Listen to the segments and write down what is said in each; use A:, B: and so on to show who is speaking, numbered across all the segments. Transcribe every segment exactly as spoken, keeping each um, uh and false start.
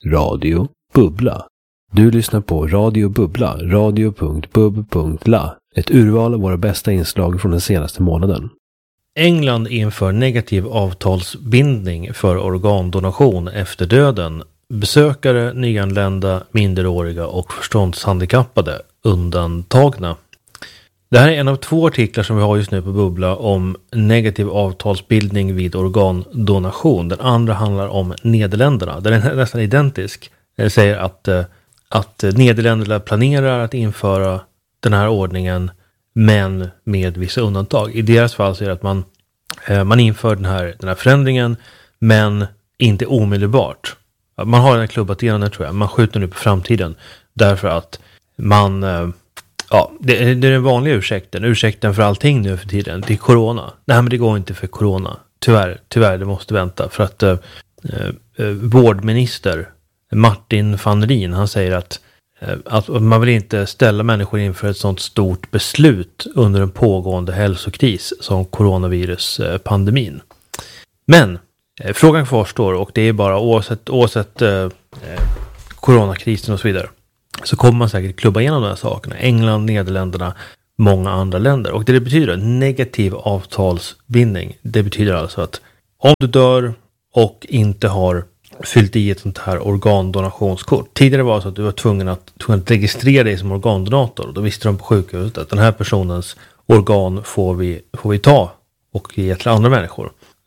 A: Radio Bubbla. Du lyssnar på Radio Bubbla, radio punkt bub punkt la. Ett urval av våra bästa inslag från den senaste månaden. England inför negativ avtalsbindning för organdonation efter döden. Besökare, nyanlända, minderåriga och förståndshandikappade undantagna. Det här är en av två artiklar som vi har just nu på Bubbla om negativ avtalsbildning vid organdonation. Den andra handlar om Nederländerna. Den är nästan identisk. Det säger att, att Nederländerna planerar att införa den här ordningen, men med vissa undantag. I deras fall så är det att man, man inför den här, den här förändringen, men inte omedelbart. Man har den här klubbat igenom, tror jag. Man skjuter nu på framtiden. Därför att man... Ja, det är, det är den vanliga ursäkten. Ursäkten för allting nu för tiden. Det är corona. Nej, men det går inte för corona. Tyvärr, tyvärr det måste vänta. För att eh, eh, vårdminister Martin van Rijn, han säger att, eh, att man vill inte ställa människor inför ett sånt stort beslut under en pågående hälsokris som coronaviruspandemin. Men eh, frågan kvarstår, och det är bara oavsett, oavsett eh, coronakrisen och så vidare, så kommer man säkert klubba igenom de här sakerna. England, Nederländerna, många andra länder. Och det, det betyder negativ avtalsbindning. Det betyder alltså att om du dör och inte har fyllt i ett sånt här organdonationskort. Tidigare var det så att du var tvungen att, tvungen att registrera dig som organdonator. Då visste de på sjukhuset att den här personens organ får vi, får vi ta och ge till andra människor.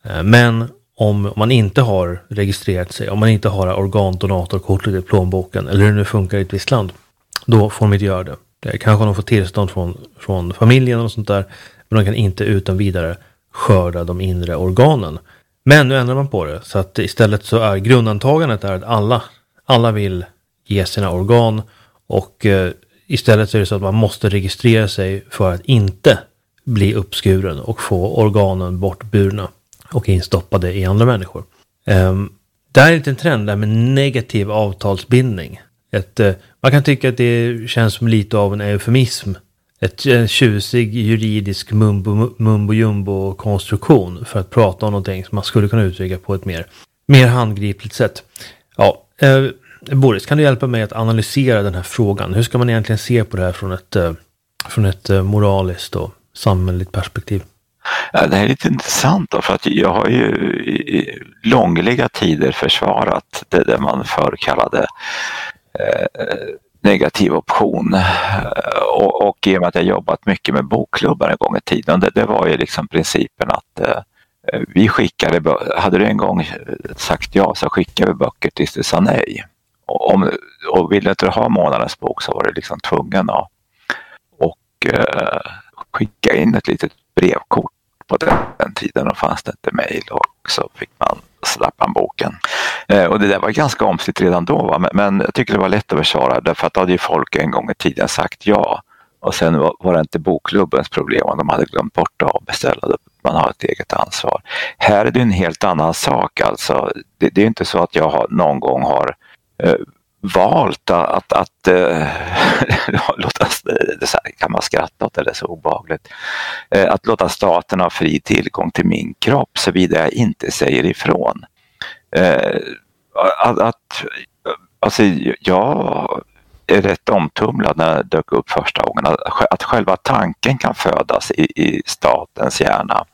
A: Men om man inte har registrerat sig, om man inte har organdonatorkortet i plånboken, eller hur det nu funkar i ett visst land, då får de inte göra det. det kanske de får tillstånd från, från familjen och sånt där, men de kan inte utan vidare skörda de inre organen. Men nu ändrar man på det, så att istället så är grundantagandet är att alla, alla vill ge sina organ, och eh, istället så är det så att man måste registrera sig för att inte bli uppskuren och få organen bortburna och instoppade i andra människor. Um, det här är inte en trend där med negativ avtalsbindning. Ett, uh, man kan tycka att det känns som lite av en eufemism. Ett, en tjusig juridisk mumbo, mumbo jumbo konstruktion för att prata om någonting som man skulle kunna uttrycka på ett mer, mer handgripligt sätt. Ja, uh, Boris, kan du hjälpa mig att analysera den här frågan? Hur ska man egentligen se på det här från ett, uh, från ett uh, moraliskt och samhälleligt perspektiv?
B: Ja, det här är lite intressant då, för att jag har ju i långliga tider försvarat det där man förr kallade eh, negativ option, och, och i och med att jag jobbat mycket med bokklubbar en gång i tiden, det, det var ju liksom principen att eh, vi skickade, hade du en gång sagt ja så skickade vi böcker tills du sa nej, och, om, och ville inte ha månadens bok så var det liksom tvungen att och, eh, skicka in ett litet brevkort. På den tiden och fanns det inte mejl, och så fick man släppa boken. Eh, och det där var ganska omstritt redan då, va? Men, men jag tycker det var lätt att försvara, därför att då hade ju folk en gång i tiden sagt ja, och sen var, var det inte bokklubbens problem och de hade glömt bort att avbeställa. Man har ett eget ansvar. Här är det en helt annan sak, alltså. Det, det är inte så att jag har, någon gång har eh, valt att, att, att äh, låta, det så här, kan man skratta åt, eller så obehagligt, äh, att låta staten ha fri tillgång till min kropp såvida jag inte säger ifrån. Äh, att, att, alltså, jag är rätt omtumlad när det dök upp första gången, att, att själva tanken kan födas i, i statens hjärna,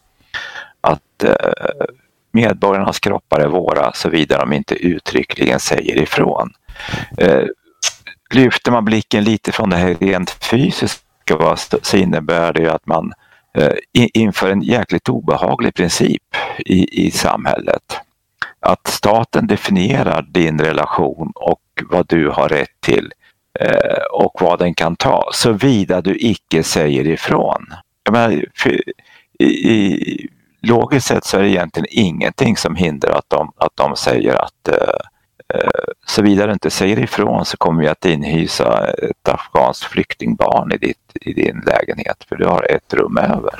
B: att äh, medborgarnas kroppar är våra såvida de inte uttryckligen säger ifrån. Eh, lyfter man blicken lite från det här rent fysiska, så innebär det ju att man eh, inför en jäkligt obehaglig princip i, i samhället. Att staten definierar din relation och vad du har rätt till eh, och vad den kan ta, såvida du icke säger ifrån. Jag menar, för, i, i, logiskt sett så är det egentligen ingenting som hindrar att de, att de säger att eh, så vidare du inte säger ifrån så kommer vi att inhysa ett afghanskt flyktingbarn i, ditt, i din lägenhet, för du har ett rum över.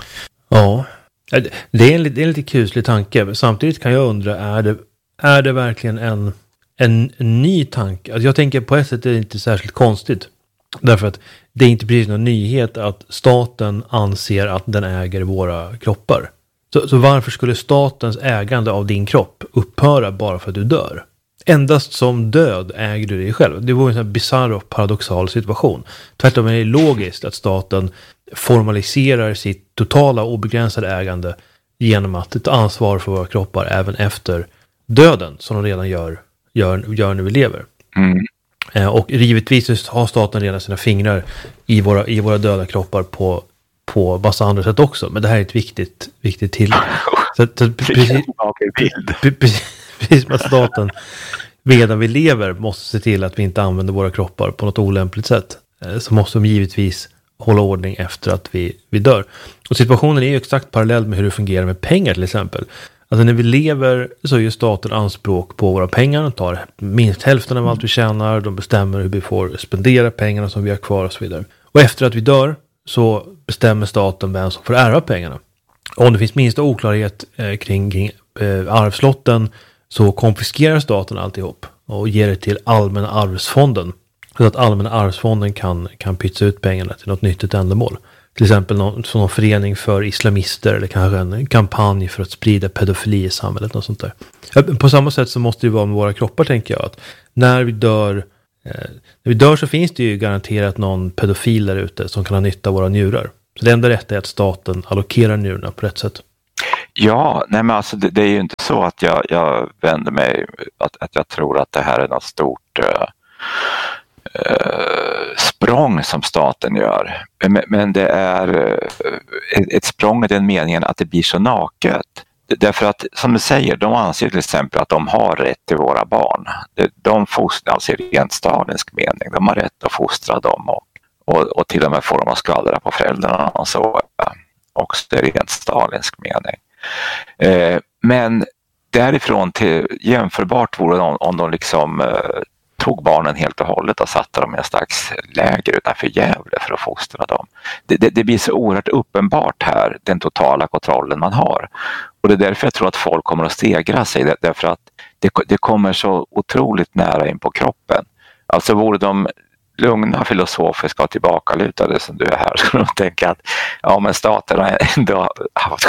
A: Ja, det är en, det är en lite kuslig tanke. Samtidigt kan jag undra, är det, är det verkligen en, en, en ny tanke? Alltså jag tänker på ett sätt är det inte särskilt konstigt. Därför att det är inte precis någon nyhet att staten anser att den äger våra kroppar. Så, så varför skulle statens ägande av din kropp upphöra bara för att du dör? endast som död äger du dig själv. Det vore en sån här bizarr och paradoxal situation. Tvärtom är det logiskt att staten formaliserar sitt totala obegränsade ägande genom att ta ansvar för våra kroppar även efter döden, som de redan gör, gör, gör när vi lever.
B: Mm.
A: Eh, och givetvis har staten redan sina fingrar i våra, i våra döda kroppar på, på massa andra sätt också. Men det här är ett viktigt, viktigt tillägg. Så, så, precis, precis, precis som att staten medan vi lever måste se till att vi inte använder våra kroppar på något olämpligt sätt, eh, så måste de givetvis hålla ordning efter att vi, vi dör. Och situationen är ju exakt parallell med hur det fungerar med pengar till exempel. Alltså när vi lever så gör staten anspråk på våra pengar. De tar minst hälften av allt vi tjänar. De bestämmer hur vi får spendera pengarna som vi har kvar och så vidare. Och efter att vi dör så bestämmer staten vem som får ärva pengarna. Och om det finns minsta oklarhet eh, kring, kring eh, arvslotten så konfiskerar staten alltihop och ger det till allmänna arvsfonden. Så att allmänna arvsfonden kan, kan pytsa ut pengarna till något nyttigt ändamål. Till exempel någon, som någon förening för islamister eller kanske en kampanj för att sprida pedofili i samhället och sånt där. På samma sätt så måste det vara med våra kroppar, tänker jag. Att när vi dör, eh, när vi dör så finns det ju garanterat någon pedofil där ute som kan ha nytta av våra njurar. Så det enda rätta är att staten allokerar njurarna på rätt sätt.
B: Ja, nej men alltså det, det är ju inte så att jag, jag vänder mig, att, att jag tror att det här är något stort uh, uh, språng som staten gör. Men, men det är uh, ett språng i den meningen att det blir så naket. Därför att, som du säger, de anser till exempel att de har rätt till våra barn. De fostrar, alltså i rent stalinsk mening, de har rätt att fostra dem och, och, och till och med får dem att skvallra på föräldrarna och så. Också i rent stalinsk mening. Eh, men därifrån till jämförbart vore det om, om de liksom eh, tog barnen helt och hållet och satte dem i en slags läger utanför Gävle för att fostra dem. Det, det, det blir så oerhört uppenbart här, den totala kontrollen man har. Och det är därför jag tror att folk kommer att stegra sig, det, därför att det, det kommer så otroligt nära in på kroppen. Alltså vore de lugna, filosofiska och tillbakalutade som du är här, så de tänka att ja, men staten har ändå haft,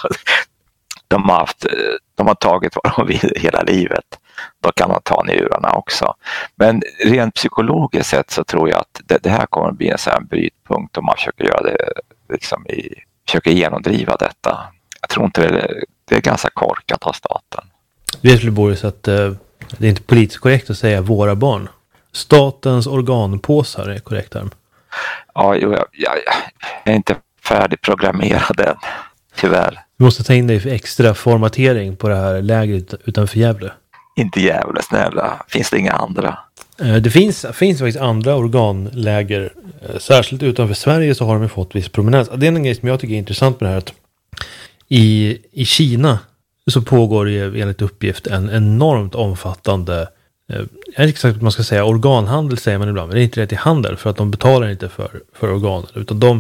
B: de har haft, de har tagit vad de vill hela livet. Då kan de ta njurarna också. Men rent psykologiskt sett så tror jag att det, det här kommer att bli en sån här brytpunkt om man försöker göra det liksom i, försöker genomdriva detta. Jag tror inte det, det är ganska korkat av staten.
A: Det skulle Boris att eh, det är inte politiskt korrekt att säga våra barn. Statens organpåsar är korrekt här.
B: Ja, jag, jag, jag är inte färdigprogrammerad än, tyvärr.
A: Du måste ta in dig för extra formatering på det här lägret utanför Gävle.
B: Inte Gävle, snälla. Finns det inga andra?
A: Det finns, finns faktiskt andra organläger. Särskilt utanför Sverige så har de fått viss prominens. Det är en grej som jag tycker är intressant med det här. Att i, i Kina så pågår det enligt uppgift en enormt omfattande, jag vet inte exakt vad man ska säga, organhandel säger man ibland. Men det är inte rätt i handel för att de betalar inte för, för organen. Utan de,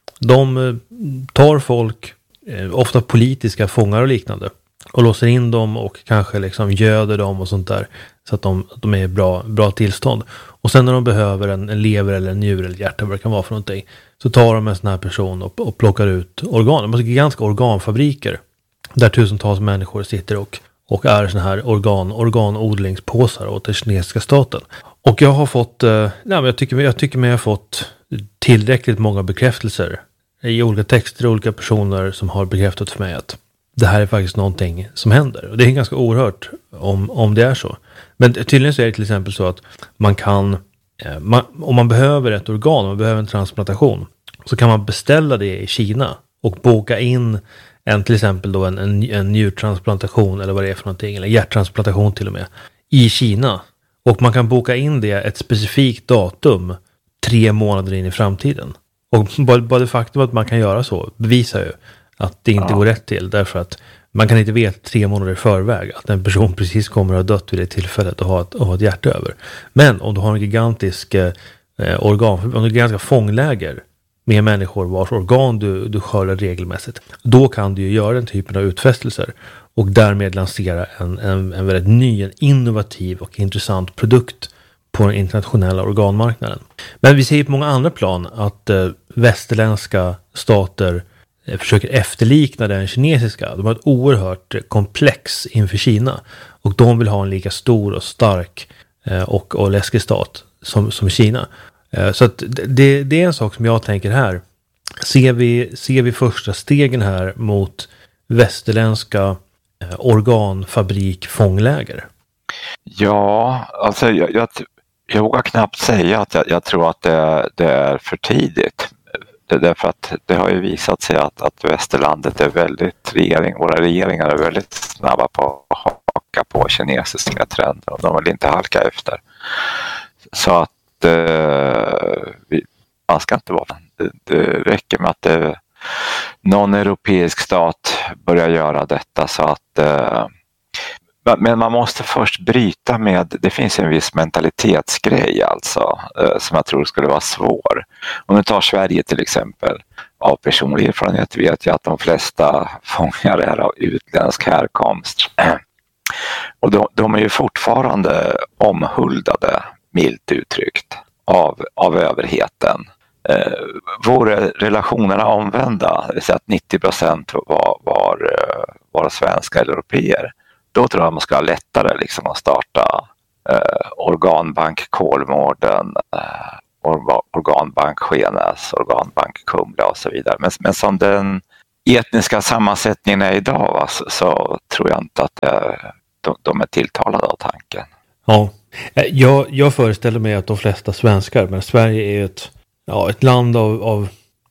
A: de tar folk, ofta politiska fångar och liknande, och låser in dem och kanske liksom göder dem och sånt där så att de, att de är i bra, bra tillstånd. Och sen när de behöver en, en lever eller en njur eller hjärta, vad det kan vara för någonting, så tar de en sån här person och, och plockar ut organ. Det är gigantiska organfabriker där tusentals människor sitter och, och är såna här organ, organodlingspåsar åt den kinesiska staten. Och jag har fått, eh, nej, men jag tycker, jag tycker mig ha fått tillräckligt många bekräftelser i olika texter och olika personer som har bekräftat för mig att det här är faktiskt någonting som händer. Och det är ganska oerhört om, om det är så. Men tydligen så är det till exempel så att man kan, eh, man, om man behöver ett organ, om man behöver en transplantation, så kan man beställa det i Kina och boka in en, till exempel då en, en, en njurtransplantation eller vad det är för någonting, eller hjärttransplantation till och med, i Kina. Och man kan boka in det ett specifikt datum tre månader in i framtiden. Och bara, bara det faktum att man kan göra så bevisar ju att det inte ja. går rätt till. Därför att man kan inte veta tre månader i förväg att en person precis kommer att ha dött vid det tillfället och ha ett, och ha ett hjärta över. Men om du har en gigantisk eh, organ, om du har ett ganska fångläger med människor vars organ du, du skördar regelmässigt, då kan du ju göra den typen av utfästelser och därmed lansera en, en, en väldigt ny, en innovativ och intressant produkt på den internationella organmarknaden. Men vi ser ju på många andra plan att eh, västerländska stater försöker efterlikna den kinesiska. De har ett oerhört komplex inför Kina. Och de vill ha en lika stor och stark och, och läskig stat som, som Kina. Så att det, det är en sak som jag tänker här. Ser vi, ser vi första stegen här mot västerländska organfabrik fångläger?
B: Ja, alltså jag, jag, jag vågar knappt säga att jag, jag tror att det, det är för tidigt. Det, därför att det har ju visat sig att, att västerlandet är väldigt, regering, våra regeringar är väldigt snabba på att haka på kinesiska trender och de vill inte halka efter. Så att eh, vi, man ska inte vara, det, det räcker med att det, någon europeisk stat börjar göra detta så att eh, men man måste först bryta med, det finns en viss mentalitetsgrej alltså eh, som jag tror skulle vara svår. Om vi tar Sverige till exempel, av personlig erfarenhet vet jag att de flesta fångar är av utländsk härkomst. Och de, de är ju fortfarande omhuldade, milt uttryckt, av, av överheten. Eh, vore relationerna omvända, det vill säga att nittio procent var, var, var svenska eller europeer, då tror jag man ska ha lättare liksom att starta eh, organbank Kolmården, eh, or, organbank Skenäs, organbank Kumla och så vidare. Men, men som den etniska sammansättningen är idag va, så, så tror jag inte att eh, de, de är tilltalade av tanken.
A: Ja, jag, jag föreställer mig att de flesta svenskar, men Sverige är ett, ja, ett land av, av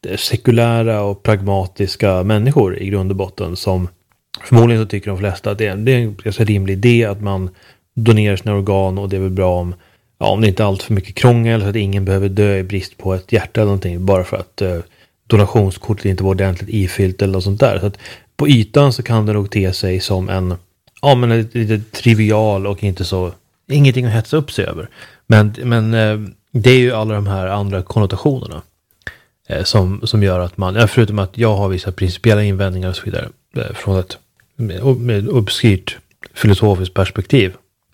A: sekulära och pragmatiska människor i grund och botten som förmodligen så tycker de flesta att det är, det är en ganska rimlig idé att man donerar sina organ och det är väl bra om, ja, om det inte är allt för mycket krångel så att ingen behöver dö i brist på ett hjärta eller någonting bara för att eh, donationskortet inte var ordentligt ifyllt eller något sånt där. Så att på ytan så kan det nog te sig som en, ja, men lite, lite trivial och inte så, ingenting att hetsa upp sig över. Men, men eh, det är ju alla de här andra konnotationerna eh, som, som gör att man, förutom att jag har vissa principiella invändningar och så vidare eh, från ett med obskyrt filosofiskt perspektiv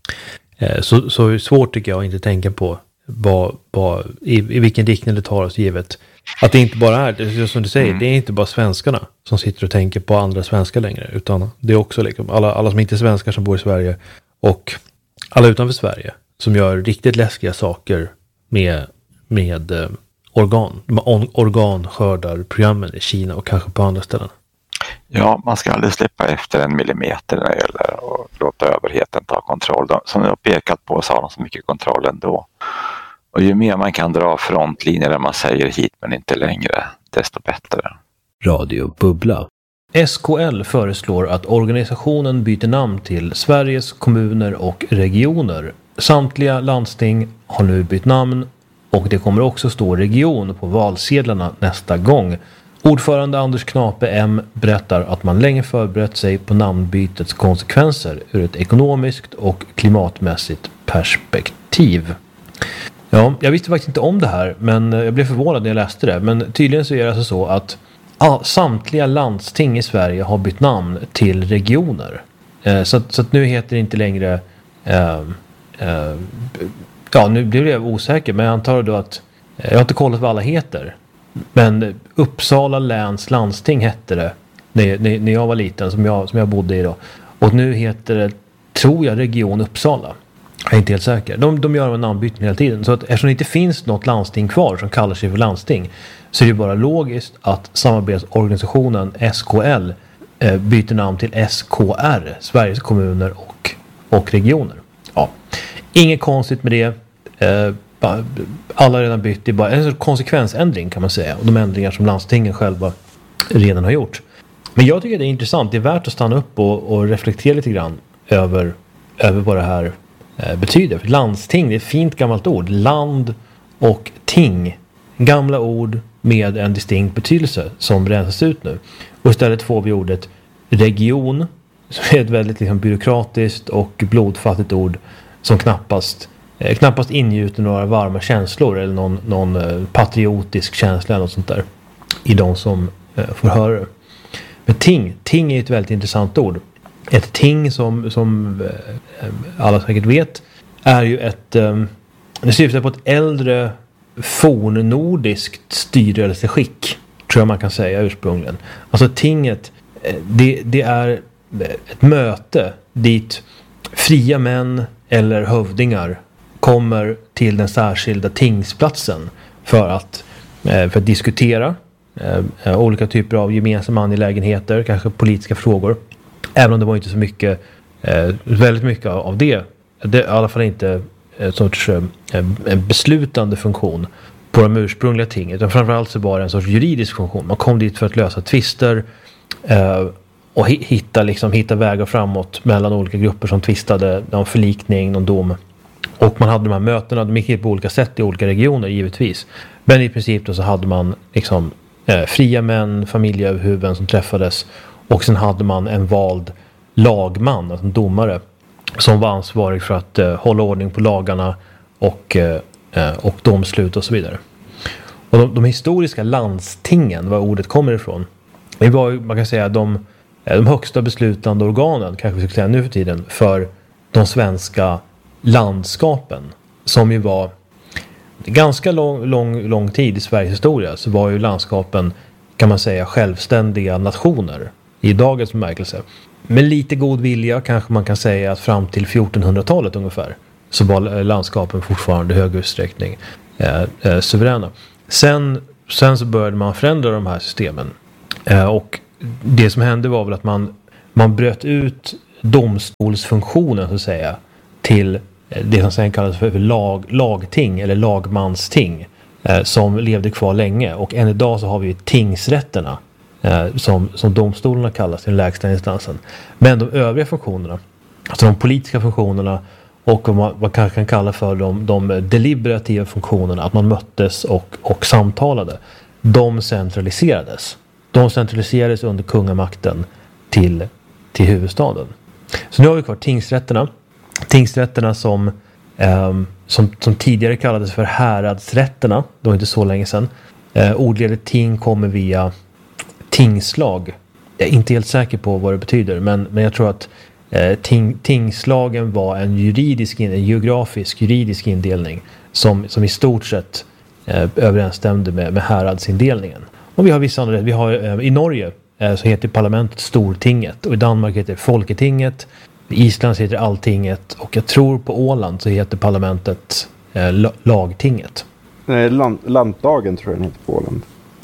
A: eh, så, så är det svårt tycker jag att inte tänka på vad, vad, i, i vilken riktning det tar oss givet. Att det inte bara är, det, som du säger, mm. det är inte bara svenskarna som sitter och tänker på andra svenskar längre, utan det är också liksom alla, alla som inte är svenskar som bor i Sverige och alla utanför Sverige som gör riktigt läskiga saker med, med eh, organ. De organskördar programmen i Kina och kanske på andra ställen.
B: Ja, man ska aldrig släppa efter en millimeter när det gäller att låta överheten ta kontroll. De, som jag har pekat på så har de så mycket kontroll ändå. Och ju mer man kan dra frontlinjer där man säger hit men inte längre, desto bättre.
A: Radio Bubbla. S K L föreslår att organisationen byter namn till Sveriges kommuner och regioner. Samtliga landsting har nu bytt namn och det kommer också stå region på valsedlarna nästa gång. Ordförande Anders Knape M berättar att man länge förberett sig på namnbytets konsekvenser ur ett ekonomiskt och klimatmässigt perspektiv. Ja, jag visste faktiskt inte om det här, men jag blev förvånad när jag läste det. Men tydligen så är det alltså så att ja, samtliga landsting i Sverige har bytt namn till regioner. Eh, så, så att nu heter det inte längre eh, eh, ja, nu blir jag osäker, men jag antar då att jag har inte kollat vad alla heter. Men Uppsala läns landsting hette det när, när, när jag var liten, som jag, som jag bodde i då. Och nu heter det, tror jag, Region Uppsala. Jag är inte helt säker. De, de gör en namnbyten hela tiden. Så att eftersom det inte finns något landsting kvar som kallar sig för landsting, så är det bara logiskt att samarbetsorganisationen S K L eh, byter namn till S K R, Sveriges kommuner och, och regioner. Ja. Inget konstigt med det. Eh, alla har redan bytt. Det är bara en konsekvensändring kan man säga. Och de ändringar som landstingen själva redan har gjort. Men jag tycker det är intressant. Det är värt att stanna upp och, och reflektera lite grann över, över vad det här eh, betyder. För landsting, det är ett fint gammalt ord. Land och ting. Gamla ord med en distinkt betydelse som rensas ut nu. Och istället får vi ordet region, som är ett väldigt liksom, byråkratiskt och blodfattigt ord som knappast Eh, knappast ingjuter några varma känslor eller någon, någon eh, patriotisk känsla eller något sånt där i de som eh, får höra det. Men ting, ting är ett väldigt intressant ord. Ett ting som, som eh, alla säkert vet är ju ett, eh, det syftar på ett äldre fornnordiskt styrelseskick, tror tror jag man kan säga ursprungligen. Alltså tinget, det, det är ett möte dit fria män eller hövdingar kommer till den särskilda tingsplatsen för att, för att diskutera eh, olika typer av gemensamma angelägenheter, kanske politiska frågor. Även om det var inte så mycket, eh, väldigt mycket av det. Det är i alla fall inte en sorts eh, en beslutande funktion på de ursprungliga tinget. Utan framförallt så var det en sorts juridisk funktion. Man kom dit för att lösa tvister eh, och hitta, liksom, hitta vägar framåt mellan olika grupper som tvistade om förlikning, någon dom. Och man hade de här mötena, de gick på olika sätt i olika regioner givetvis. Men i princip då så hade man liksom eh, fria män, familjeöverhuvuden som träffades. Och sen hade man en vald lagman, alltså en domare, som var ansvarig för att eh, hålla ordning på lagarna och, eh, och domslut och så vidare. Och de, de historiska landstingen, var ordet kommer ifrån, det var, man kan säga, de, de högsta beslutande organen, kanske vi ska säga nu för tiden, för de svenska landskapen, som ju var ganska lång, lång, lång tid i Sveriges historia, så var ju landskapen, kan man säga, självständiga nationer i dagens bemärkelse. Med lite god vilja kanske man kan säga att fram till fjortonhundratalet ungefär så var landskapen fortfarande i hög utsträckning eh, eh, suveräna. Sen, sen så började man förändra de här systemen. Eh, och det som hände var väl att man, man bröt ut domstolsfunktionen, så att säga, till det som sen kallas för lag, lagting eller lagmansting, eh, som levde kvar länge. Och än idag så har vi ju tingsrätterna, eh, som, som domstolarna kallas, den lägsta instansen. Men de övriga funktionerna, alltså de politiska funktionerna och vad man, vad man kanske kan kalla för de, de deliberativa funktionerna, att man möttes och, och samtalade, de centraliserades. De centraliserades under kungamakten till, till huvudstaden. Så nu har vi kvar tingsrätterna. Tingsrätterna som, eh, som, som tidigare kallades för häradsrätterna. Det var inte så länge sedan. Eh, ordledet ting kommer via tingslag. Jag är inte helt säker på vad det betyder. Men, men jag tror att eh, ting, tingslagen var en juridisk, en geografisk juridisk indelning. Som, som i stort sett eh, överensstämde med, med häradsindelningen. Och vi har vissa andra. Vi har, eh, i Norge eh, så heter parlamentet Stortinget. Och i Danmark heter det Folketinget. I Island heter det Alltinget, och jag tror på Åland så heter parlamentet eh, Lagtinget.
C: Nej, land, landdagen tror jag den heter på Åland.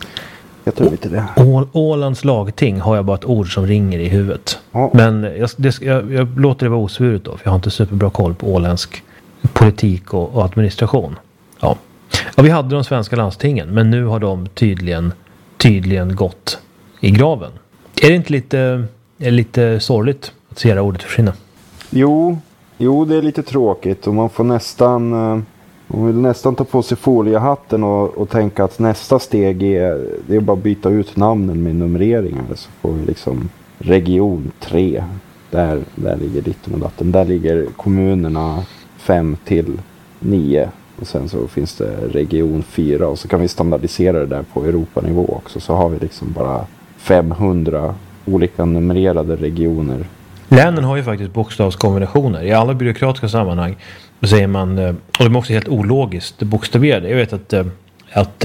C: Jag tror inte det.
A: Å, Ålands lagting har jag bara ett ord som ringer i huvudet. Ja. Men jag, det, jag, jag låter det vara osvuret då, för jag har inte superbra koll på åländsk politik och, och administration. Ja. Ja, vi hade de svenska landstingen, men nu har de tydligen, tydligen gått i graven. Är det inte lite, är det lite sorgligt att se det ordet försvinna?
C: Jo, jo, det är lite tråkigt, och man får nästan, man vill nästan ta på sig foliehatten och, och tänka att nästa steg är, det är bara att byta ut namnen med numreringar, så får vi liksom region tre, där, där ligger ditten och datten, där ligger kommunerna fem till nio, och sen så finns det region fyra, och så kan vi standardisera det där på Europanivå också, så har vi liksom bara femhundra olika numrerade regioner.
A: Länen har ju faktiskt bokstavskombinationer. I alla byråkratiska sammanhang säger man, och det är också helt ologiskt bokstaverade. Jag vet att, att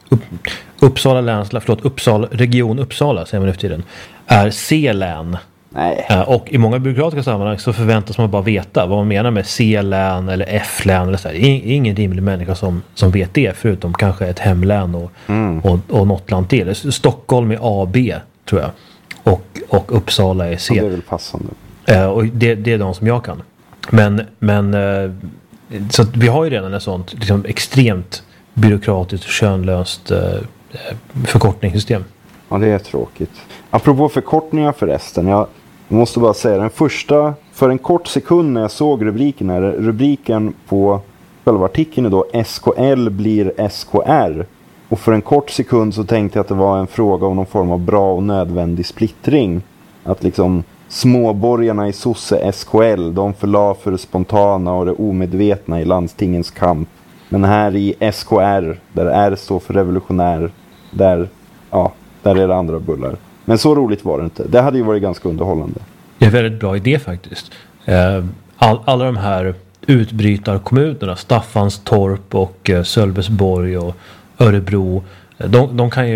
A: Uppsala län, förlåt, Uppsala, region Uppsala, säger man nu för tiden, är C-län.
C: Nej.
A: Och i många byråkratiska sammanhang så förväntas man bara veta vad man menar med C-län eller F-län eller så här. Det är ingen rimlig människa som, som vet det, förutom kanske ett hemlän och, mm. och, och något land till. Stockholm är A B, tror jag. Och, och Uppsala är C.
C: Ja, det är väl passande.
A: Uh, och det, det är de som jag kan. Men, men uh, så vi har ju redan ett sånt liksom, extremt byråkratiskt och könlöst uh, förkortningssystem.
C: Ja, det är tråkigt. Apropå förkortningar förresten. Jag måste bara säga, den första, för en kort sekund när jag såg rubriken här, rubriken på själva artikeln är då S K L blir S K R. Och för en kort sekund så tänkte jag att det var en fråga om någon form av bra och nödvändig splittring. Att liksom småborgarna i sosse S K L, de förla för det spontana och det omedvetna i landstingens kamp. Men här i S K R, där R står för revolutionär, där, ja, där är det andra bullar. Men så roligt var det inte. Det hade ju varit ganska underhållande.
A: Det är en väldigt bra idé faktiskt. All, alla de här utbrytarkommunerna, Staffanstorp och Sölvesborg och Örebro, de, de kan ju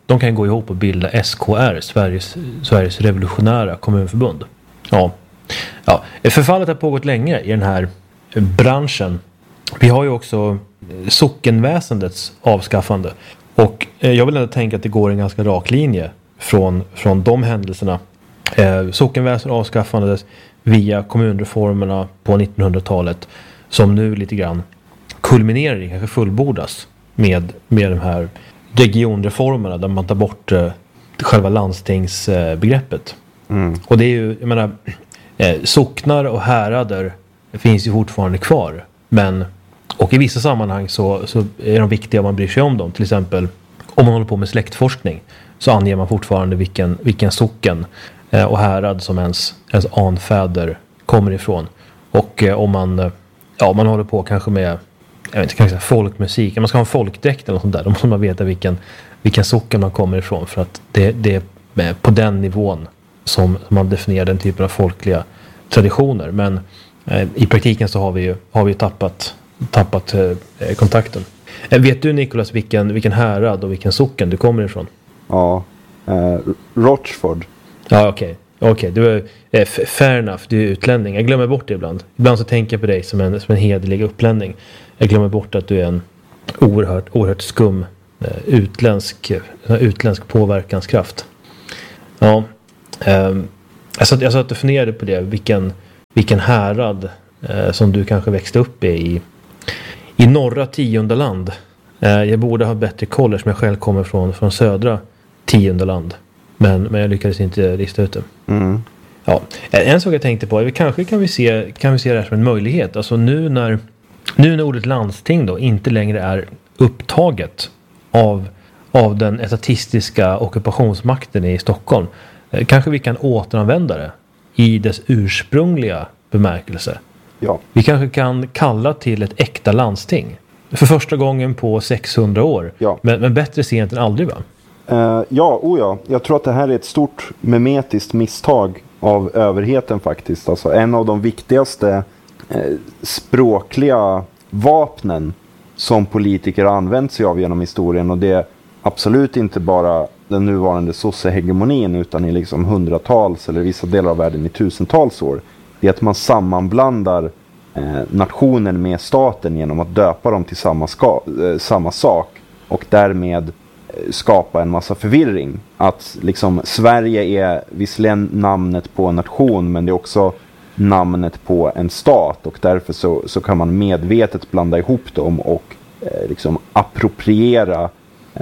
A: de kan gå ihop och bilda S K R, Sveriges, Sveriges revolutionära kommunförbund. Ja. Ja, förfallet har pågått länge i den här branschen. Vi har ju också sockenväsendets avskaffande. Och jag vill ändå tänka att det går en ganska rak linje från, från de händelserna. Eh, sockenväsendet avskaffades via kommunreformerna på nittonhundratalet som nu lite grann kulminerar i, kanske fullbordas med, med de här regionreformerna där man tar bort eh, själva landstingsbegreppet. Mm. Och det är ju, jag menar, eh, socknar och härader finns ju fortfarande kvar. Men, och i vissa sammanhang så, så är de viktiga om man bryr sig om dem. Till exempel om man håller på med släktforskning så anger man fortfarande vilken, vilken socken eh, och härad som ens, ens anfäder kommer ifrån. Och eh, om man, eh, ja, man håller på kanske med, jag vet inte, kanske folkmusik. Man ska ha en folkdräkt eller något sånt där. Då måste man veta vilken, vilken socken man kommer ifrån. För att det, det är på den nivån som man definierar den typen av folkliga traditioner. Men eh, i praktiken så har vi ju, har vi tappat, tappat eh, kontakten. Eh, vet du, Nicholas, vilken, vilken härad och vilken socken du kommer ifrån?
C: Ja, eh, Rochford.
A: Ja, okej. Okay. Okej, okay. Du är eh, fair enough, du är utlänning. Jag glömmer bort det ibland. Ibland så tänker jag på dig som en, som en hederlig upplänning. Jag glömmer bort att du är en oerhört, oerhört skum eh, utländsk, eh, utländsk påverkanskraft. Ja, eh, jag satt, jag satt och funderade på det. Vilken, vilken härad eh, som du kanske växte upp i i, i norra Tiondaland. Eh, jag borde ha bättre koll eftersom jag själv kommer från, från södra Tiondaland. Men, men jag lyckades inte lista ut det. Mm. Ja, en sak jag tänkte på är kanske kan vi se, kan vi se det här som en möjlighet. Alltså nu när, nu när ordet landsting då inte längre är upptaget av, av den etatistiska ockupationsmakten i Stockholm. Kanske vi kan återanvända det i dess ursprungliga bemärkelse.
C: Ja.
A: Vi kanske kan kalla till ett äkta landsting. För första gången på sexhundra år.
C: Ja.
A: Men, men bättre sent än aldrig, va?
C: Uh, ja, oh ja, jag tror att det här är ett stort memetiskt misstag av överheten faktiskt. Alltså en av de viktigaste eh, språkliga vapnen som politiker har använt sig av genom historien. Och det är absolut inte bara den nuvarande sossehegemonin utan i liksom hundratals eller vissa delar av världen i tusentals år. Det är att man sammanblandar eh, nationen med staten genom att döpa dem till samma, ska, eh, samma sak och därmed skapa en massa förvirring. Att liksom Sverige är visserligen namnet på en nation men det är också namnet på en stat och därför så, så kan man medvetet blanda ihop dem och eh, liksom appropriera eh,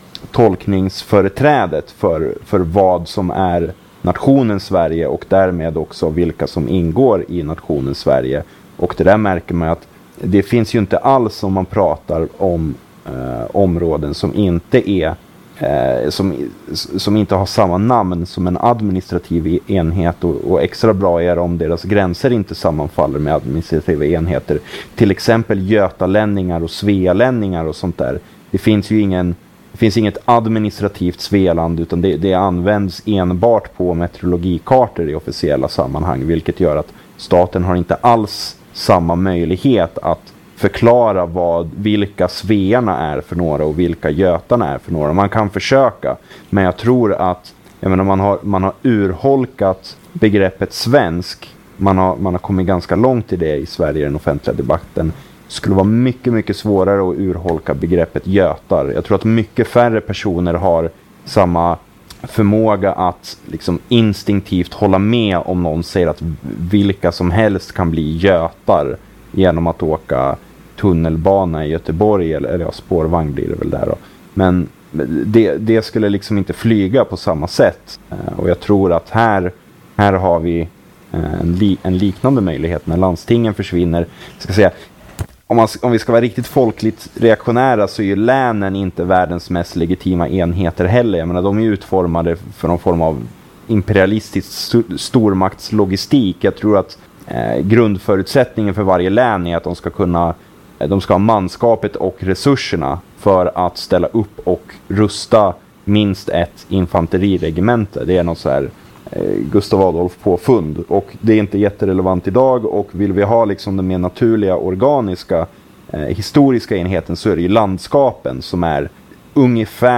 C: tolkningsföreträdet för, för vad som är nationen Sverige och därmed också vilka som ingår i nationen Sverige. Och det där märker man att det finns ju inte alls om man pratar om Eh, områden som inte är eh, som, som inte har samma namn som en administrativ enhet och, och extra bra är om deras gränser inte sammanfaller med administrativa enheter. Till exempel götalänningar och svealänningar och sånt där. Det finns ju ingen det finns inget administrativt Svealand utan det, det används enbart på meteorologikartor i officiella sammanhang, vilket gör att staten har inte alls samma möjlighet att förklara vad, vilka svearna är för några och vilka götarna är för några. Man kan försöka, men jag tror att jag menar, man, har, man har urholkat begreppet svensk. Man har, man har kommit ganska långt i det i Sverige i den offentliga debatten. Det skulle vara mycket, mycket svårare att urholka begreppet götar. Jag tror att mycket färre personer har samma förmåga att liksom instinktivt hålla med om någon säger att vilka som helst kan bli götar genom att åka tunnelbana i Göteborg eller, eller ja, spårvagn blir det väl där då. Men det, det skulle liksom inte flyga på samma sätt. Uh, och jag tror att här, här har vi uh, en, li, en liknande möjlighet när landstingen försvinner. Ska säga, om, man, om vi ska vara riktigt folkligt reaktionära så är ju länen inte världens mest legitima enheter heller. Jag menar, de är utformade för någon form av imperialistisk st- stormaktslogistik. Jag tror att uh, grundförutsättningen för varje län är att de ska kunna De ska ha manskapet och resurserna för att ställa upp och rusta minst ett infanteriregemente. Det är något så här eh, Gustav Adolf påfund. Och det är inte jätterelevant idag. Och vill vi ha liksom den mer naturliga, organiska, eh, historiska enheten så är det ju landskapen som är ungefär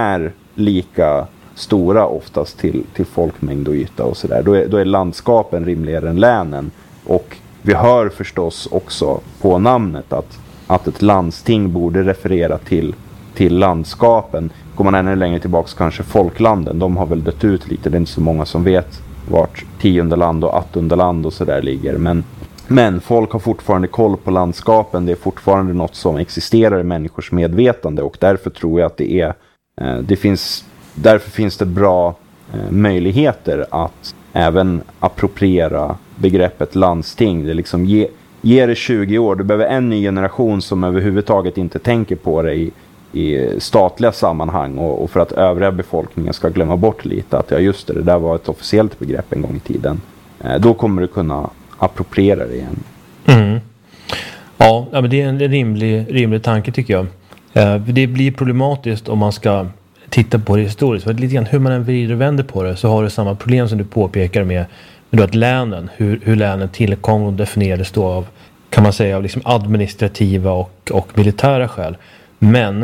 C: lika stora oftast till, till folkmängd och yta och sådär. Då är, då är landskapen rimligare än länen. Och vi hör förstås också på namnet att, att ett landsting borde referera till, till landskapen. Går man ännu längre tillbaka kanske folklanden, de har väl dött ut lite. Det är inte så många som vet vart tiondeland och attondeland och sådär ligger. Men, men folk har fortfarande koll på landskapen. Det är fortfarande något som existerar i människors medvetande. Och därför tror jag att det är eh, det finns, därför finns det bra eh, möjligheter att även appropriera begreppet landsting. Det liksom ge, ge det tjugo år. Du behöver en ny generation som överhuvudtaget inte tänker på det i, i statliga sammanhang. Och, och för att övriga befolkningen ska glömma bort lite att ja just det, det där var ett officiellt begrepp en gång i tiden. Eh, då kommer du kunna appropriera det igen.
A: Mm. Ja, men det är en rimlig, rimlig tanke tycker jag. Eh, det blir problematiskt om man ska titta på det historiskt. För lite grann hur man än vrider och vänder på det så har du samma problem som du påpekar med, med att länen, hur, hur länen tillkom och definierades då av, kan man säga, av liksom administrativa och, och militära skäl. Men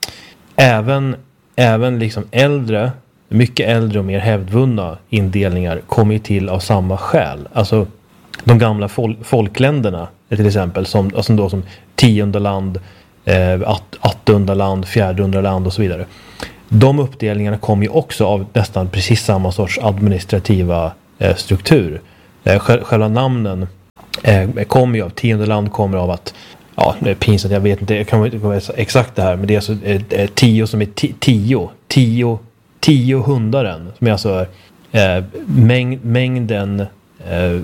A: även, även liksom äldre, mycket äldre och mer hävdvunna indelningar kommer ju till av samma skäl. Alltså de gamla fol- folkländerna till exempel, som, alltså då som tiondeland, eh, att, attondeland, fjärdeunderland och så vidare. De uppdelningarna kommer ju också av nästan precis samma sorts administrativa eh, struktur. Eh, själva namnen eh, kommer ju av, tiondeland kommer av att, ja det är pinsamt, jag vet inte, jag kan inte komma exakt det här, men det är alltså eh, tio som är t- tio, tio, tio hundaren, som är alltså eh, mäng- mängden eh,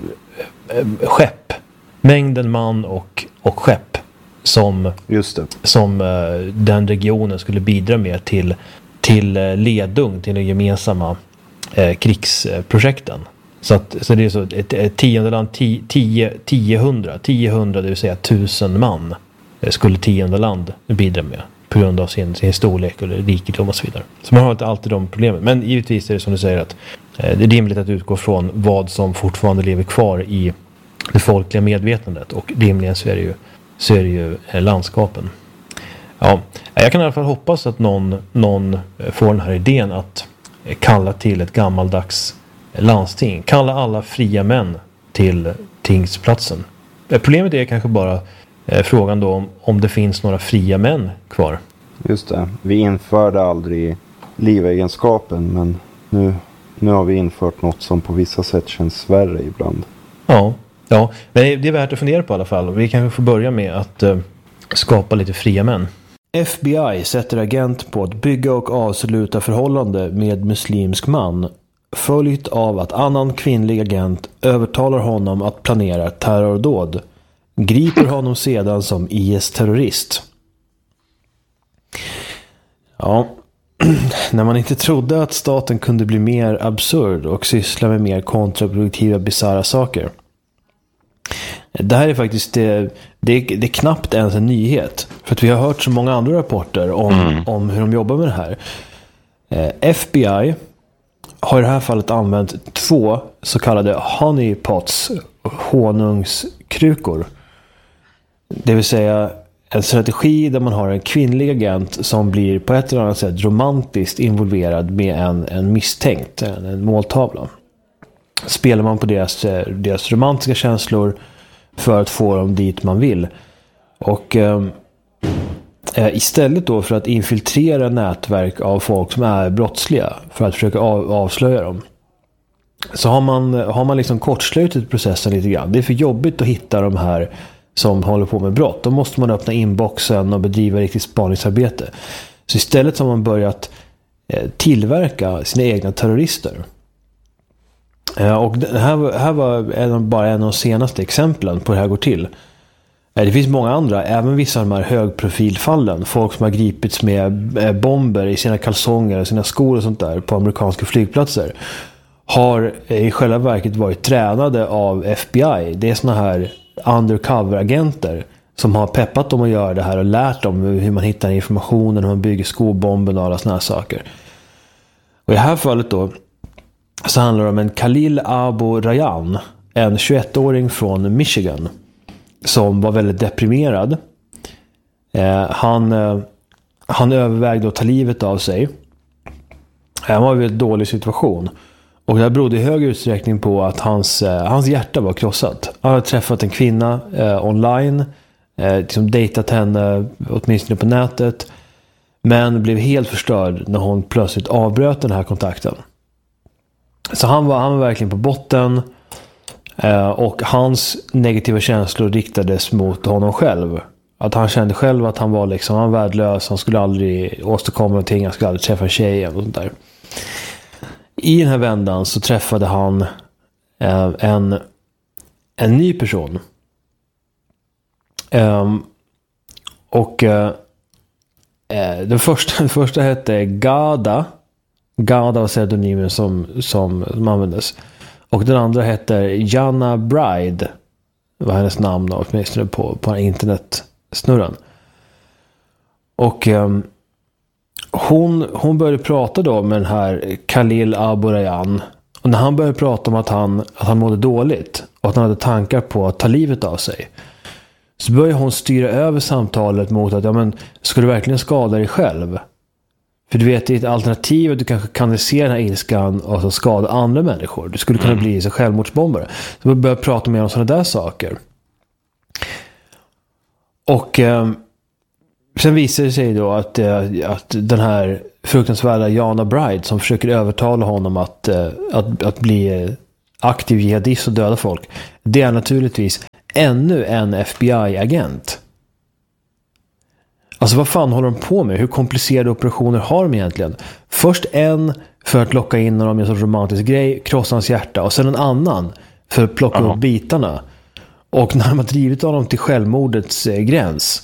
A: skepp, mängden man och, och skepp som,
C: Just det.
A: som uh, den regionen skulle bidra med till, till uh, ledung till de gemensamma uh, krigsprojekten. Så, att, så det är så ett, ett tiondeland, tio, tio, tio hundra, tio hundra, det vill säga tusen man uh, skulle tiondeland bidra med på grund av sin, sin storlek eller rikedom och så vidare. Så man har inte alltid de problemen. Men givetvis är det som du säger att uh, det är rimligt att utgå från vad som fortfarande lever kvar i det folkliga medvetandet, och rimligen så är det ju, så är det ju eh, landskapen. Ja, jag kan i alla fall hoppas att någon, någon får den här idén att eh, kalla till ett gammaldags eh, landsting. Kalla alla fria män till tingsplatsen. Eh, problemet är kanske bara eh, frågan då om, om det finns några fria män kvar.
C: Just det. Vi införde aldrig livegenskapen, men nu, nu har vi infört något som på vissa sätt känns värre ibland.
A: Ja. Ja, men det är värt att fundera på i alla fall. Vi kanske får börja med att uh, skapa lite fria män. F B I sätter agent på att bygga och avsluta förhållande med muslimsk man, följt av att annan kvinnlig agent övertalar honom att planera terrordåd. Griper honom sedan som I S-terrorist. Ja, när man inte trodde att staten kunde bli mer absurd och syssla med mer kontraproduktiva, bizarra saker. Det här är faktiskt det, det, är, det är knappt ens en nyhet. För att vi har hört så många andra rapporter om, mm. om hur de jobbar med det här. Eh, F B I har i det här fallet använt två så kallade honeypots, honungskrukor. Det vill säga en strategi där man har en kvinnlig agent som blir på ett eller annat sätt romantiskt involverad med en, en misstänkt, en, en måltavla. Spelar man på deras, deras romantiska känslor för att få dem dit man vill. Och eh, istället då för att infiltrera nätverk av folk som är brottsliga för att försöka av, avslöja dem, så har man, har man liksom kortslutit processen lite grann. Det är för jobbigt att hitta de här som håller på med brott. Då måste man öppna inboxen och bedriva riktigt spaningsarbete. Så istället har man börjat eh, tillverka sina egna terrorister. Och det här, här var en, bara en av de senaste exemplen på hur det här går till. Det finns många andra, även vissa av de här högprofilfallen. Folk som har gripits med bomber i sina kalsonger och sina skor och sånt där på amerikanska flygplatser har i själva verket varit tränade av F B I. Det är såna här undercover-agenter som har peppat dem att göra det här och lärt dem hur man hittar informationen, hur man bygger skobomben och alla såna här saker. Och i det här fallet då så handlar det om en Khalil Abu Rayyan, en tjugoettåring från Michigan som var väldigt deprimerad. Eh, han, eh, han övervägde att ta livet av sig. Han var i en dålig situation. Och det här berodde i hög utsträckning på att hans, eh, hans hjärta var krossat. Han hade träffat en kvinna eh, online. Eh, liksom dejtat henne åtminstone på nätet. Men blev helt förstörd när hon plötsligt avbröt den här kontakten. Så han var, han var verkligen på botten. Eh, och hans negativa känslor riktades mot honom själv. Att han kände själv att han var liksom, han var värdelös. Han skulle aldrig åstadkomma någonting. Han skulle aldrig träffa en tjej och sånt där. I den här vändan så träffade han eh, en, en ny person. Um, och uh, den, första, den första hette Gada. Gada var pseudonymen som, som, som användes. Och den andra hette Jana Bride. Det var hennes namn då, åtminstone på, på internetsnurran. Och um, hon, hon började prata då med den här Khalil Aburayan. Och när han började prata om att han, att han mådde dåligt och att han hade tankar på att ta livet av sig, så började hon styra över samtalet mot att, ja men, ska du verkligen skada dig själv? För du vet, det är ett alternativ att du kanske kanaliserar den här ilskan och så skada andra människor. Du skulle kunna mm. bli så självmordsbombare. Så man började prata mer om sådana där saker. Och eh, sen visade det sig då att, eh, att den här fruktansvärda Jana Bride som försöker övertala honom att, eh, att, att bli aktiv jihadist och döda folk, det är naturligtvis ännu en F B I-agent. Alltså vad fan håller de på med? Hur komplicerade operationer har de egentligen? Först en för att locka in honom i en sorts romantisk grej, krossa hans hjärta, och sen en annan för att plocka upp bitarna. Och när de har drivit honom till självmordets eh, gräns,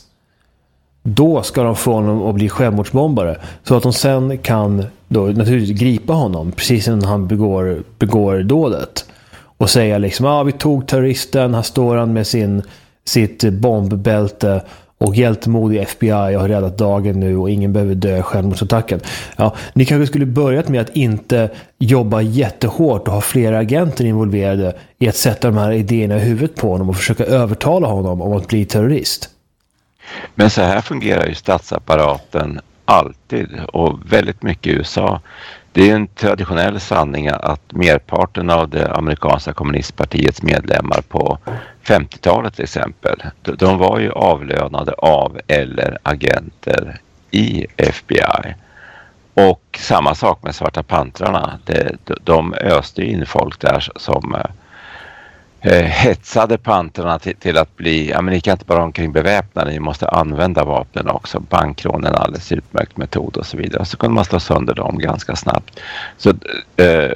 A: då ska de få honom att bli självmordsbombare, så att de sen kan då naturligtvis gripa honom precis när han begår, begår dådet och säga liksom, ja ah, vi tog terroristen, här står han med sin, sitt bombbälte och hjältemodig F B I har räddat dagen nu och ingen behöver dö i självmordsattacken. Ja, ni kanske skulle börjat med att inte jobba jättehårt och ha flera agenter involverade i att sätta de här idéerna i huvudet på honom och försöka övertala honom om att bli terrorist.
B: Men så här fungerar ju statsapparaten alltid och väldigt mycket i U S A. Det är en traditionell sanning att merparten av det amerikanska kommunistpartiets medlemmar på femtiotalet till exempel, de var ju avlönade av eller agenter i F B I. Och samma sak med Svarta pantrarna. De, de öste in folk där som eh, hetsade pantrarna till, till att bli, ja men ni kan inte bara omkring beväpnade, ni måste använda vapnen också. Bankrån är en alldeles utmärkt metod och så vidare. Så kunde man slå sönder dem ganska snabbt. Så eh,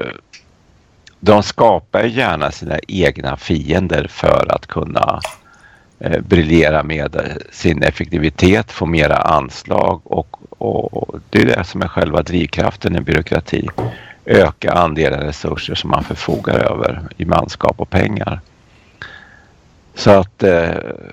B: de skapar gärna sina egna fiender för att kunna eh, briljera med sin effektivitet, få mera anslag och, och, och det är det som är själva drivkraften i byråkrati. Öka andelen resurser som man förfogar över i manskap och pengar. Så att eh,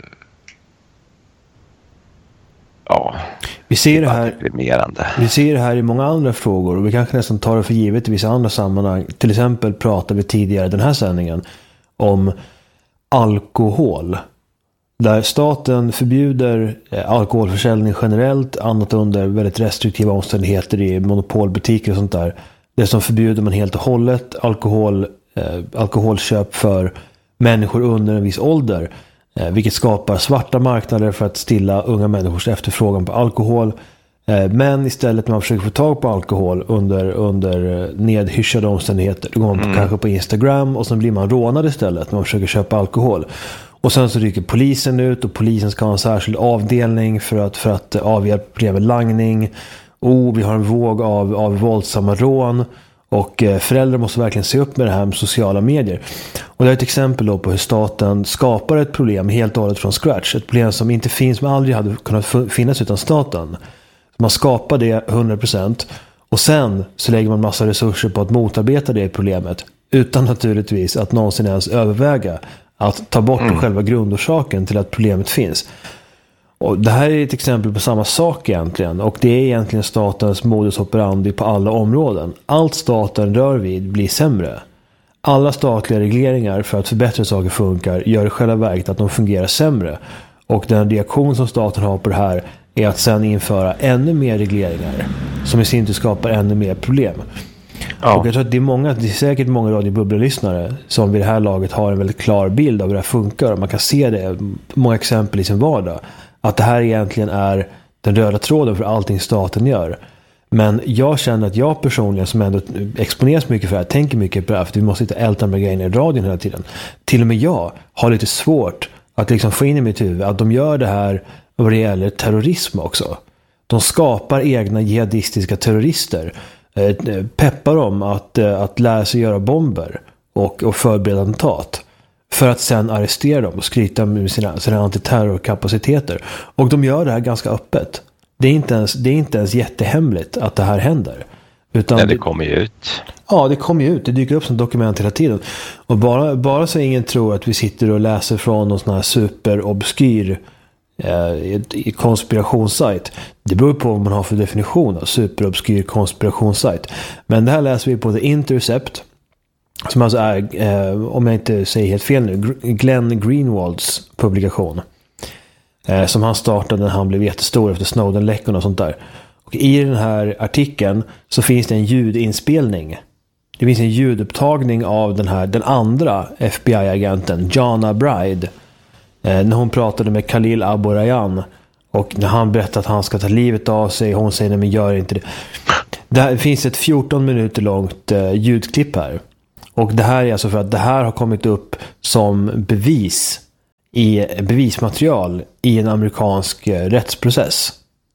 B: ja,
A: vi ser det här,
B: deprimerande.
A: Vi ser det här i många andra frågor och vi kanske nästan tar det för givet i vissa andra sammanhang. Till exempel pratade vi tidigare i den här sändningen om alkohol. Där staten förbjuder alkoholförsäljning generellt, annat under väldigt restriktiva omständigheter i monopolbutiker och sånt där. Det som förbjuder man helt och hållet alkohol, eh, alkoholköp för människor under en viss ålder. Eh, vilket skapar svarta marknader för att stilla unga människors efterfrågan på alkohol. Eh, men istället när man försöker få tag på alkohol under, under nedhyschade omständigheter, då går man på, mm. kanske på Instagram och sen blir man rånad istället när man försöker köpa alkohol. Och sen så rycker polisen ut och polisen ska ha en särskild avdelning för att, för att avhjälpa problem med langning. Oh, vi har en våg av, av våldsamma rån och eh, föräldrar måste verkligen se upp med det här med sociala medier. Och det är ett exempel då på hur staten skapar ett problem helt och hållet från scratch. Ett problem som inte finns, men aldrig hade kunnat finnas utan staten. Man skapar det hundra procent och sen så lägger man massa resurser på att motarbeta det problemet utan naturligtvis att någonsin ens överväga att ta bort mm. själva grundorsaken till att problemet finns. Och det här är ett exempel på samma sak egentligen. Och det är egentligen statens modus operandi på alla områden. Allt staten rör vid blir sämre. Alla statliga regleringar för att förbättra saker funkar gör i själva verket att de fungerar sämre. Och den reaktion som staten har på det här är att sen införa ännu mer regleringar som i sin tur skapar ännu mer problem. Ja. Och jag tror att det är många, det är säkert många radiobubbellyssnare som vid det här laget har en väldigt klar bild av hur det här funkar. Och man kan se det, många exempel i sin vardag. Att det här egentligen är den röda tråden för allting staten gör. Men jag känner att jag personligen, som ändå exponeras mycket för det här, tänker mycket på det här, för vi måste inte älta med grejerna i radion hela tiden. Till och med jag har lite svårt att liksom få in i mitt huvud att de gör det här vad det gäller terrorism också. De skapar egna jihadistiska terrorister. Peppar dem att, att lära sig göra bomber och, och förbereda attentat. För att sen arrestera dem och skryta med sina, sina antiterrorkapaciteter. Och de gör det här ganska öppet. Det är inte ens, det är inte ens jättehemligt att det här händer. Utan
B: Nej, det kommer ju ut.
A: Ja, det kommer ju ut. Det dyker upp som dokument hela tiden. Och bara, bara så ingen tror att vi sitter och läser från någon sån här superobskyr eh, konspirationssajt. Det beror på vad man har för definition av superobskyr konspirationssajt. Men det här läser vi på The Intercept. Som alltså är, eh, om jag inte säger helt fel nu, Glenn Greenwalds publikation. Eh, som han startade när han blev jättestor efter Snowden-läckorna och sånt där. Och i den här artikeln så finns det en ljudinspelning. Det finns en ljudupptagning av den här, den andra F B I-agenten, Jana Bride. Eh, när hon pratade med Khalil Aburayan. Och när han berättade att han ska ta livet av sig, hon säger nej men gör inte det. Det finns ett fjorton minuter långt eh, ljudklipp här. Och det här är alltså för att det här har kommit upp som bevis i bevismaterial i en amerikansk eh, rättsprocess.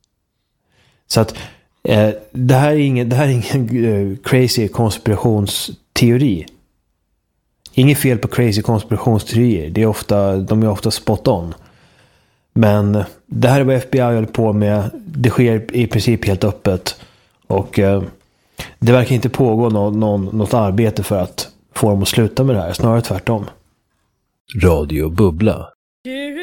A: Så att eh, det här är ingen, det här är ingen eh, crazy konspirationsteori. Inget fel på crazy konspirationsteorier. Det är ofta, de är ofta spot on. Men det här är vad F B I håller på med. Det sker i princip helt öppet. Och eh, det verkar inte pågå någon, någon, något arbete för att få dem att sluta med det här. Snarare tvärtom.
D: Radio Bubbla.